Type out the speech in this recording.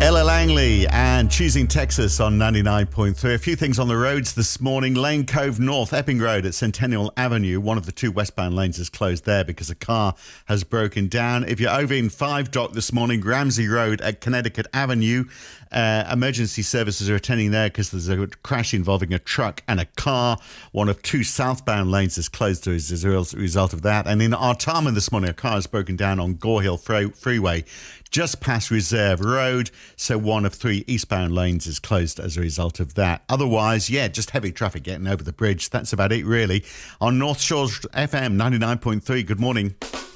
Ella Langley and Choosing Texas on 99.3. A few things on the roads this morning. Lane Cove North, Epping Road at Centennial Avenue. One of the two westbound lanes is closed there because a car has broken down. If you're over in 5 Dock this morning, Ramsey Road at Connecticut Avenue. Emergency services are attending there because there's a crash involving a truck and a car. One of two southbound lanes is closed as a result of that. And in Artarmon this morning, a car has broken down on Gore Hill Freeway just past Reserve Road. So one of three eastbound lanes is closed as a result of that. Otherwise, just heavy traffic getting over the bridge. That's about it, really. On North Shores FM 99.3, good morning.